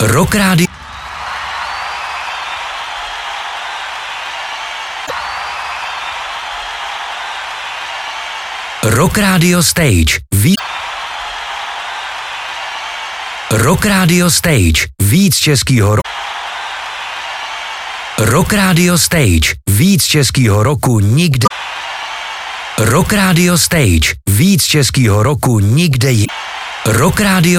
Rock Radio. Rock Radio Stage. Rock Radio Stage. Víc českýho Rock Radio Stage. Víc českýho roku nikde. Rock Radio Stage. Víc českýho roku nikde. Rock Radio